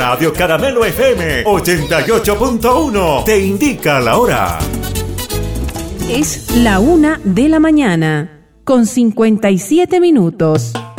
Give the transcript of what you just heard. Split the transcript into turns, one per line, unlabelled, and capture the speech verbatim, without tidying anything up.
Radio Caramelo F M ochenta y ocho punto uno te indica la hora.
Es la una de la mañana, con cincuenta y siete minutos.